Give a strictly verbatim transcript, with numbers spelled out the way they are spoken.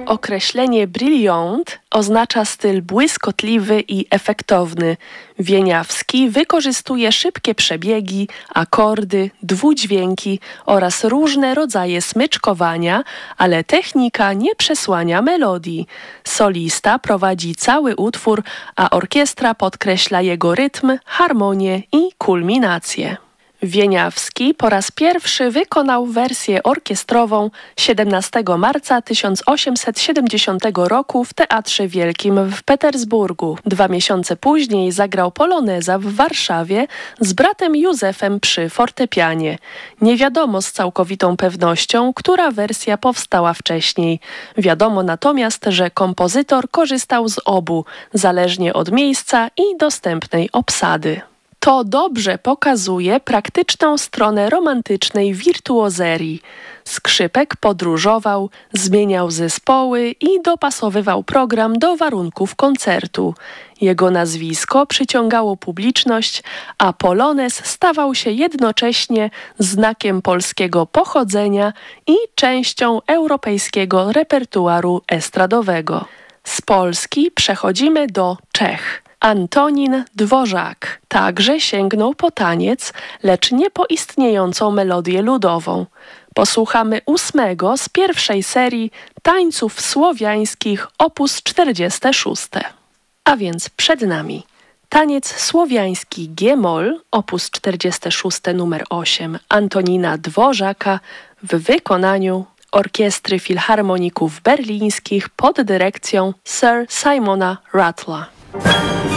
Określenie brilliant oznacza styl błyskotliwy i efektowny. Wieniawski wykorzystuje szybkie przebiegi, akordy, dwudźwięki oraz różne rodzaje smyczkowania, ale technika nie przesłania melodii. Solista prowadzi cały utwór, a orkiestra podkreśla jego rytm, harmonię i kulminację. Wieniawski po raz pierwszy wykonał wersję orkiestrową siedemnastego marca tysiąc osiemset siedemdziesiątego roku w Teatrze Wielkim w Petersburgu. Dwa miesiące później zagrał poloneza w Warszawie z bratem Józefem przy fortepianie. Nie wiadomo z całkowitą pewnością, która wersja powstała wcześniej. Wiadomo natomiast, że kompozytor korzystał z obu, zależnie od miejsca i dostępnej obsady. To dobrze pokazuje praktyczną stronę romantycznej wirtuozerii. Skrzypek podróżował, zmieniał zespoły i dopasowywał program do warunków koncertu. Jego nazwisko przyciągało publiczność, a polonez stawał się jednocześnie znakiem polskiego pochodzenia i częścią europejskiego repertuaru estradowego. Z Polski przechodzimy do Czech. Antonín Dvořák także sięgnął po taniec, lecz nie po istniejącą melodię ludową. Posłuchamy ósmego z pierwszej serii tańców słowiańskich opus czterdziesty szósty. A więc przed nami taniec słowiański G-moll opus czterdziesty szósty numer osiem Antonína Dvořáka w wykonaniu Orkiestry Filharmoników Berlińskich pod dyrekcją Sir Simona Rattla.